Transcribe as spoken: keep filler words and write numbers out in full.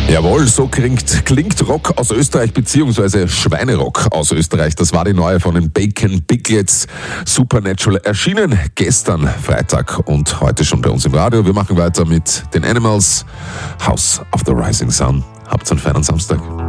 Jawohl, so klingt, klingt Rock aus Österreich beziehungsweise Schweinerock aus Österreich. Das war die neue von den Bacon Biglets, Supernatural, erschienen gestern Freitag und heute schon bei uns im Radio. Wir machen weiter mit den Animals, House of the Rising Sun. Habt einen feinen Samstag.